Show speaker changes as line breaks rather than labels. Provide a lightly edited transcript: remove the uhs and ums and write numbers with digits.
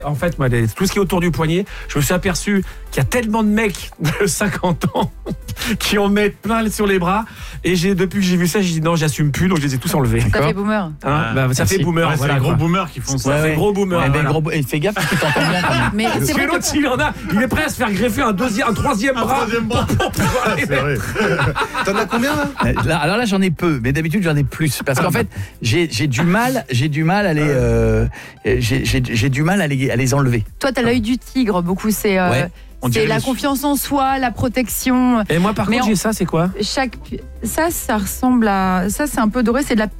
En fait, moi, tout ce qui est autour du poignet, je me suis aperçu qu'il y a tellement de mecs de 50 ans qui en mettent plein sur les bras. Et depuis que j'ai vu ça, j'ai dit non, j'assume plus, donc je les ai tous enlevés.
Ça fait boomer.
Ça fait boomer.
Ouais,
Voilà,
c'est les gros
quoi.
boomers qui font ça.
Ouais, c'est gros boomer.
Et fais gaffe parce que t'entends bien quand même.
Mais
Parce
c'est
que
vrai
l'autre, il est prêt à se faire greffer un troisième bras.
Troisième bras. C'est vrai.
T'en as combien là
Alors là, j'en ai peu, mais d'habitude j'en ai plus parce qu'en fait j'ai du mal à les j'ai du mal à les enlever.
Toi, t'as l'œil du tigre, beaucoup. C'est
On
c'est
dirait
la
le-
confiance en soi, la protection.
Et moi, par
Mais
contre, j'ai ça, c'est quoi?
Ça ressemble à. Ça, c'est un peu doré, c'est de la